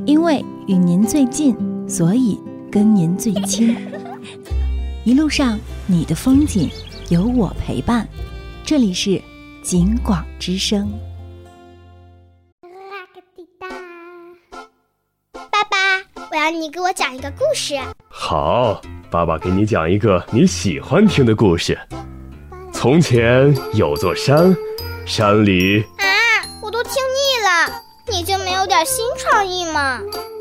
因为与您最近，所以跟您最亲。一路上你的风景有我陪伴，这里是景广之声。 爸爸，我要你给我讲一个故事。 好，爸爸给你讲一个你喜欢听的故事。从前有座山，山里…… 我都听腻了，你就没有点新创意吗？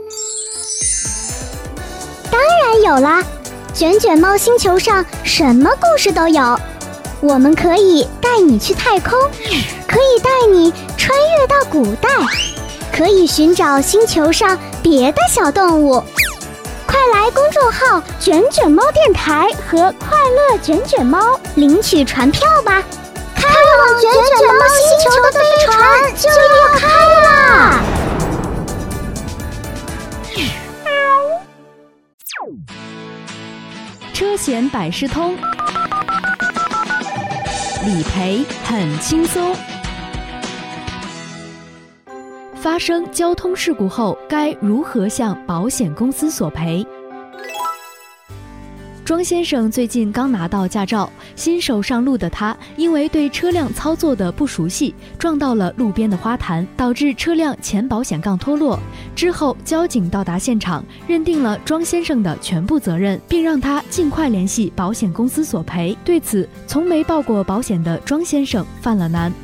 当然有啦，卷卷猫星球上什么故事都有。我们可以带你去太空，可以带你穿越到古代，可以寻找星球上别的小动物。快来公众号卷卷猫电台和快乐卷卷猫领取船票吧，开往卷卷猫星球的飞船就要开啦！ 车险百事通，理赔很轻松。发生交通事故后，该如何向保险公司索赔？庄先生最近刚拿到驾照，新手上路的他，因为对车辆操作的不熟悉，撞到了路边的花坛，导致车辆前保险杠脱落。之后，交警到达现场，认定了庄先生的全部责任，并让他尽快联系保险公司索赔。对此，从没报过保险的庄先生犯了难。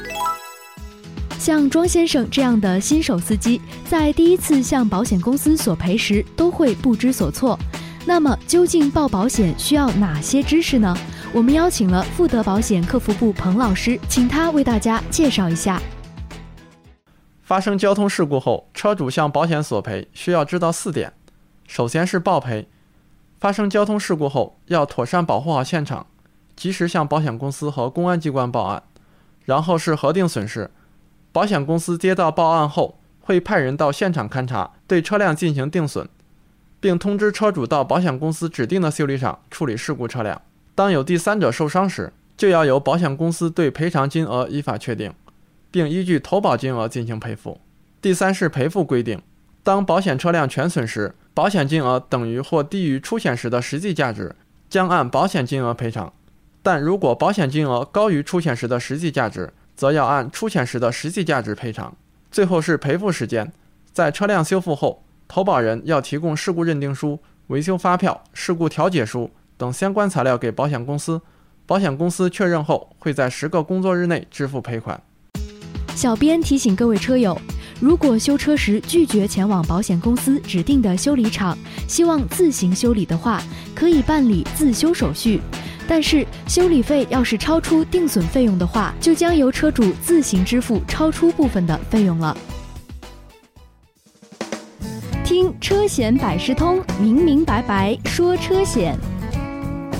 像庄先生这样的新手司机，在第一次向保险公司索赔时，都会不知所措。那么究竟报保险需要哪些知识呢？我们邀请了富德保险客服部彭老师，请他为大家介绍一下。 发生交通事故后，车主向保险索赔需要知道4点。首先是报赔，发生交通事故后要妥善保护好现场，及时向保险公司和公安机关报案。然后是核定损失，保险公司接到报案后，会派人到现场勘查，对车辆进行定损，并通知车主到保险公司指定的修理厂处理事故车辆。当有第三者受伤时，就要由保险公司对赔偿金额依法确定，并依据投保金额进行赔付。第三是赔付规定，当保险车辆全损时，保险金额等于或低于出险时的实际价值，将按保险金额赔偿。但如果保险金额高于出险时的实际价值，则要按出险时的实际价值赔偿。最后是赔付时间，在车辆修复后，投保人要提供事故认定书、维修发票、事故调解书等相关材料给保险公司，保险公司确认后会在10个工作日内支付赔款。 小编提醒各位车友，如果修车时拒绝前往保险公司指定的修理厂，希望自行修理的话，可以办理自修手续。但是修理费要是超出定损费用的话，就将由车主自行支付超出部分的费用了。听车险百事通，明明白白说车险。